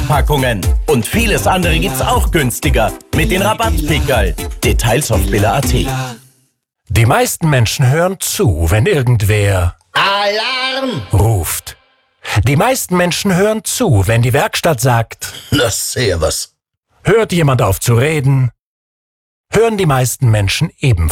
Packungen. Und vieles andere gibt's auch günstiger mit den Rabattpickerl. Details auf billa.at. Die meisten Menschen hören zu, wenn irgendwer Alarm! ruft. Die meisten Menschen hören zu, wenn die Werkstatt sagt, Na servus. hört jemand auf zu reden, hören die meisten Menschen ebenfalls.